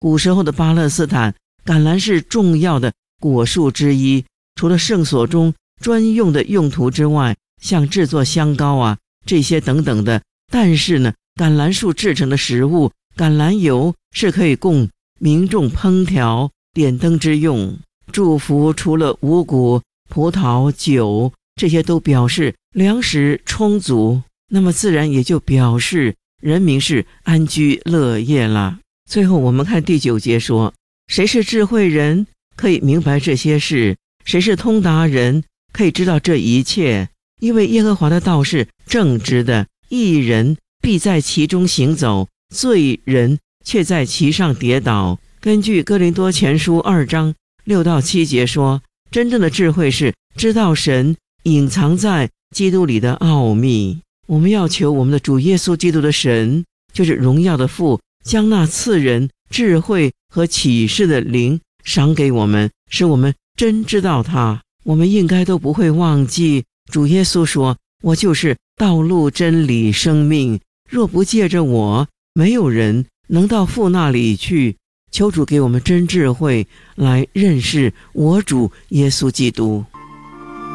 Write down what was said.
古时候的巴勒斯坦，橄榄是重要的果树之一，除了圣所中专用的用途之外，像制作香膏啊这些等等的，但是呢，橄榄树制成的食物橄榄油是可以供民众烹调点灯之用。祝福除了五谷、葡萄、酒，这些都表示粮食充足，那么自然也就表示人民是安居乐业了。最后我们看第9节说，谁是智慧人，可以明白这些事，谁是通达人，可以知道这一切。因为耶和华的道是正直的，义人必在其中行走，罪人却在其上跌倒。根据哥林多前书2章6到7节说，真正的智慧是知道神隐藏在基督里的奥秘。我们要求我们的主耶稣基督的神，就是荣耀的父，将那赐人智慧和启示的灵赏给我们，使我们真知道他。我们应该都不会忘记主耶稣说，我就是道路真理生命，若不借着我，没有人能到父那里去。求主给我们真智慧来认识我主耶稣基督。